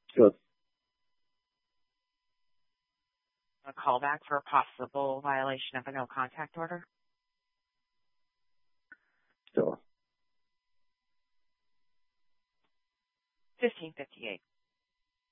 Good. A call back for a possible violation of a no contact order. Sure. 1558.